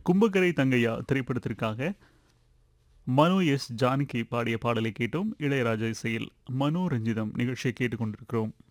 கும்பக்கரை தங்கையா திரைப்படத்திற்காக மனோ எஸ் ஜானகி பாடிய பாடலை கேட்டோம். இளையராஜா இசையில் மனோ ரஞ்சிதம் நிகழ்ச்சியை கேட்டுக்கொண்டிருக்கிறோம்.